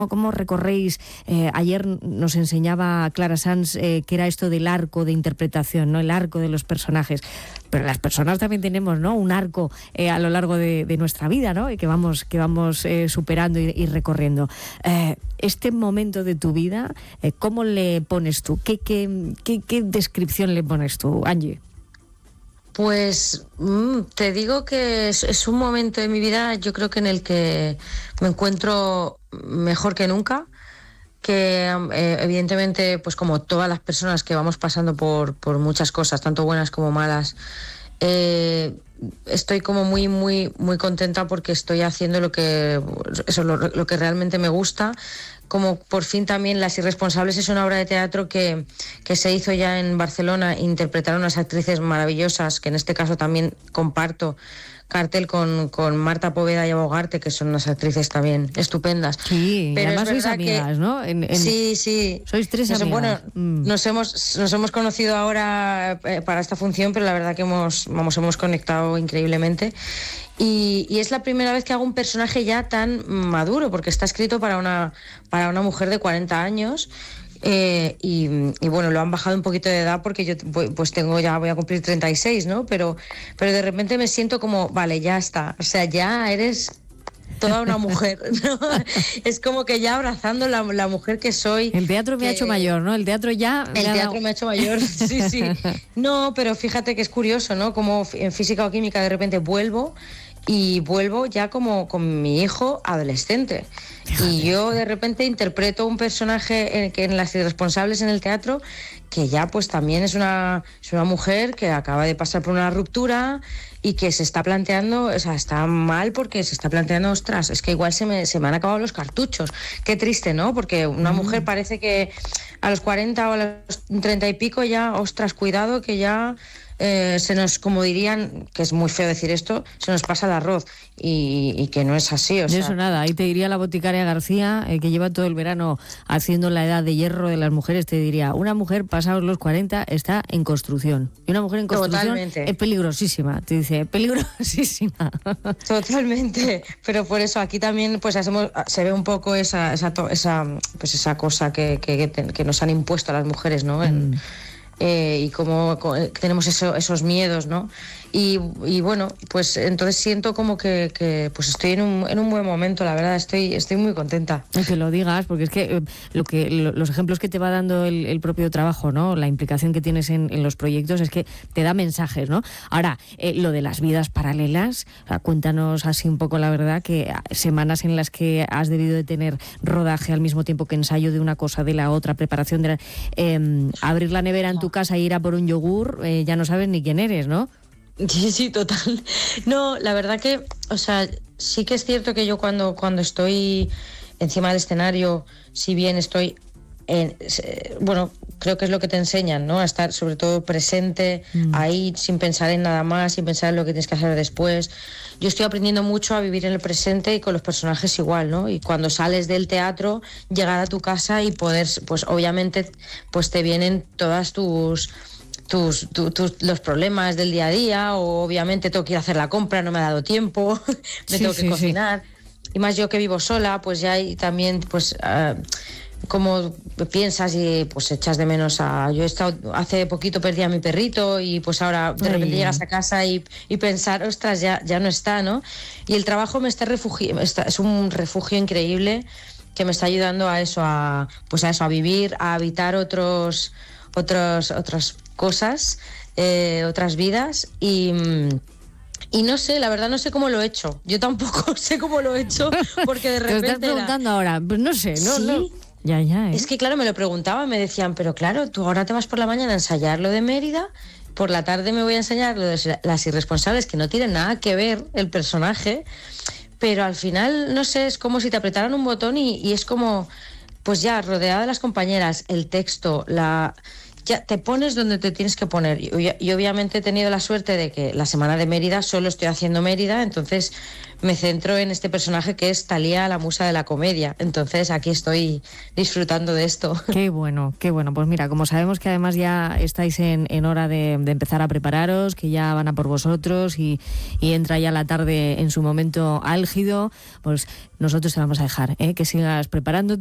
¿Cómo recorréis? Ayer nos enseñaba Clara Sanz que era esto del arco de interpretación, ¿no? El arco de los personajes. Pero las personas también tenemos, ¿no? Un arco a lo largo de nuestra vida, ¿no? Y que vamos superando y recorriendo. Este momento de tu vida, ¿cómo le pones tú? ¿Qué descripción le pones tú, Angie? Pues te digo que es un momento de mi vida, yo creo que en el que me encuentro mejor que nunca, que evidentemente, pues como todas las personas que vamos pasando por muchas cosas, tanto buenas como malas, estoy como muy, muy, muy contenta porque estoy haciendo lo que realmente me gusta. Como por fin también Las Irresponsables es una obra de teatro que se hizo ya en Barcelona, interpretaron unas actrices maravillosas, que en este caso también comparto cartel con Marta Poveda y Abogarte, que son unas actrices también estupendas. Sí, pero además sois amigas, ¿no? Sí. Sois tres amigas. Bueno, nos hemos conocido ahora para esta función, pero la verdad que hemos conectado increíblemente. Y es la primera vez que hago un personaje ya tan maduro, porque está escrito para una mujer de 40 años. Y bueno, lo han bajado un poquito de edad porque yo pues voy a cumplir 36, ¿no? Pero de repente me siento como, vale, ya está. O sea, ya eres toda una mujer, ¿no? Es como que ya abrazando la mujer que soy. El teatro me ha hecho mayor, ¿no? El teatro me ha hecho mayor, sí. No, pero fíjate que es curioso, ¿no? Como en física o química de repente vuelvo ya como con mi hijo adolescente. Fíjate. Y yo de repente interpreto un personaje en Las Irresponsables en el teatro, que ya pues también es una mujer que acaba de pasar por una ruptura y que se está planteando, o sea, está mal porque se está planteando, ostras, es que igual se me han acabado los cartuchos. Qué triste, ¿no? Porque una mujer parece que a los 40 o a los 30 y pico ya, ostras, cuidado que ya se nos, como dirían, que es muy feo decir esto, se nos pasa el arroz y que no es así. O sea, eso nada, ahí te diría la boticaria García, que lleva todo el verano haciendo la edad de hierro de las mujeres, te diría, una mujer pasados los 40 está en construcción. Y una mujer en construcción Totalmente. Es peligrosísima, te dice, peligrosísima. Totalmente, pero por eso aquí también pues se ve un poco esa cosa que nos han impuesto a las mujeres, ¿no? Y cómo tenemos esos miedos, ¿no? Y bueno, pues entonces siento como que pues estoy en un buen momento, la verdad, estoy muy contenta. Que lo digas, porque es que los ejemplos que te va dando el propio trabajo, ¿no? La implicación que tienes en los proyectos es que te da mensajes, ¿no? Ahora, lo de las vidas paralelas, o sea, cuéntanos así un poco la verdad, que semanas en las que has debido de tener rodaje al mismo tiempo que ensayo de una cosa, de la otra, preparación de abrir la nevera en tu casa e ir a por un yogur, ya no sabes ni quién eres, ¿no? Sí, total. No, la verdad que, o sea, sí que es cierto que yo cuando estoy encima del escenario, si bien estoy bueno, creo que es lo que te enseñan, ¿no? A estar sobre todo presente ahí, sin pensar en nada más, sin pensar en lo que tienes que hacer después. Yo estoy aprendiendo mucho a vivir en el presente y con los personajes igual, ¿no? Y cuando sales del teatro, llegar a tu casa y poder, pues obviamente, pues te vienen todas los problemas del día a día, o obviamente tengo que ir a hacer la compra, no me ha dado tiempo, tengo que cocinar. Y más yo que vivo sola, pues ya hay también, pues... como piensas y pues echas de menos yo he estado, hace poquito perdí a mi perrito y pues ahora de repente llegas a casa y pensar, ostras, ya no está, ¿no? Y el trabajo es un refugio increíble que me está ayudando a eso, a vivir, a habitar otras cosas, otras vidas y no sé, la verdad no sé cómo lo he hecho. Yo tampoco sé cómo lo he hecho porque de repente... Te estás preguntando ahora, pues no sé, ¿no? ¿Sí? No. Ya, Es que claro, me lo preguntaban, me decían, pero claro, tú ahora te vas por la mañana a ensayar lo de Mérida, por la tarde me voy a enseñar lo de Las Irresponsables, que no tienen nada que ver el personaje, pero al final, no sé, es como si te apretaran un botón y es como, pues ya, rodeada de las compañeras, el texto, ya ya te pones donde te tienes que poner. Y obviamente he tenido la suerte de que la semana de Mérida solo estoy haciendo Mérida, entonces me centro en este personaje que es Thalía, la musa de la comedia. Entonces aquí estoy disfrutando de esto. Qué bueno, qué bueno. Pues mira, como sabemos que además ya estáis en hora de empezar a prepararos, que ya van a por vosotros y entra ya la tarde en su momento álgido, pues nosotros te vamos a dejar, que sigas preparándote.